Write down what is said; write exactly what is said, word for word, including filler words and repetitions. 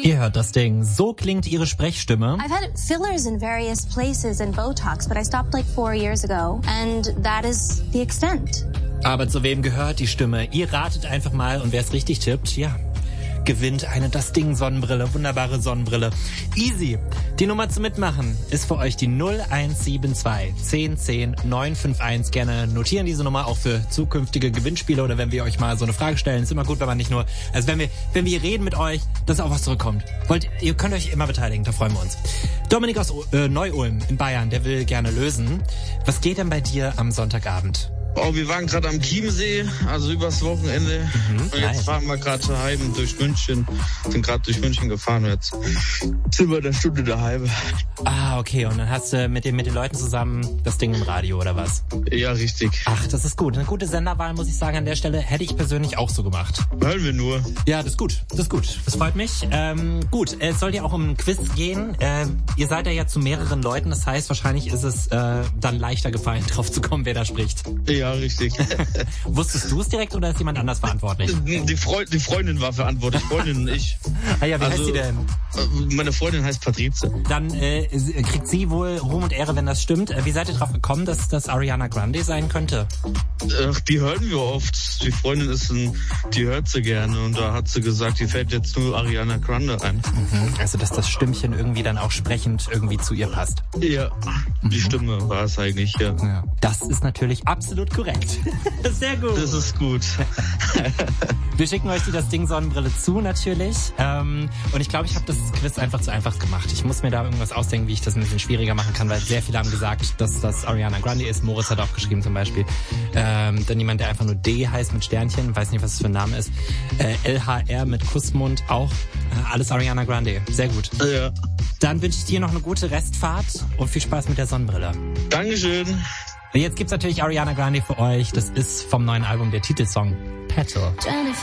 Ihr hört das Ding. So klingt ihre Sprechstimme. I've had fillers in various places and Botox, but I stopped like four years ago. And that is the extent. Aber zu wem gehört die Stimme? Ihr ratet einfach mal und wer es richtig tippt, ja, gewinnt eine Das Ding Sonnenbrille, wunderbare Sonnenbrille. Easy. Die Nummer zum Mitmachen ist für euch die null eins sieben zwei zehn zehn neun fünf eins. Gerne notieren diese Nummer auch für zukünftige Gewinnspiele oder wenn wir euch mal so eine Frage stellen. Ist immer gut, wenn man nicht nur, also wenn wir, wenn wir reden mit euch, dass auch was zurückkommt. Wollt, ihr könnt euch immer beteiligen, da freuen wir uns. Dominik aus äh, Neu-Ulm in Bayern, der will gerne lösen. Was geht denn bei dir am Sonntagabend? Oh, wir waren gerade am Chiemsee, also übers Wochenende. Mhm, und jetzt nice. fahren wir gerade daheim durch München. Sind gerade durch München gefahren und jetzt sind wir eine Stunde daheim. Ah, okay. Und dann hast du mit den, mit den Leuten zusammen das Ding im Radio, oder was? Ja, richtig. Ach, das ist gut. Eine gute Senderwahl, muss ich sagen, an der Stelle. Hätte ich persönlich auch so gemacht. Hören wir nur. Ja, das ist gut. Das ist gut. Das freut mich. Ähm, gut, es soll ja auch um einen Quiz gehen. Äh, ihr seid ja, ja zu mehreren Leuten. Das heißt, wahrscheinlich ist es äh, dann leichter gefallen, drauf zu kommen, wer da spricht. Ja. Ja, richtig. Wusstest du es direkt oder ist jemand anders verantwortlich? Die, Freund, die Freundin war verantwortlich, Freundin und ich. Ah ja, wie also, heißt sie denn? Meine Freundin heißt Patrizia. Dann äh, kriegt sie wohl Ruhm und Ehre, wenn das stimmt. Wie seid ihr drauf gekommen, dass das Ariana Grande sein könnte? Ach, die hören wir oft. Die Freundin ist ein, die hört sie gerne und da hat sie gesagt, die fällt jetzt nur Ariana Grande ein. Mhm. Also, dass das Stimmchen irgendwie dann auch sprechend irgendwie zu ihr passt. Ja, die mhm. Stimme war es eigentlich, ja. ja. Das ist natürlich absolut korrekt. Sehr gut. Das ist gut. Wir schicken euch die Das Ding Sonnenbrille zu, natürlich. Ähm, und ich glaube, ich habe das Quiz einfach zu einfach gemacht. Ich muss mir da irgendwas ausdenken, wie ich das ein bisschen schwieriger machen kann, weil sehr viele haben gesagt, dass das Ariana Grande ist. Moritz hat auch geschrieben zum Beispiel. Ähm, dann jemand, der einfach nur D heißt mit Sternchen, weiß nicht, was das für ein Name ist. Äh, L H R mit Kussmund, auch äh, alles Ariana Grande. Sehr gut. Ja. Dann wünsche ich dir noch eine gute Restfahrt und viel Spaß mit der Sonnenbrille. Dankeschön. Jetzt gibt's natürlich Ariana Grande für euch. Das ist vom neuen Album der Titelsong Petal.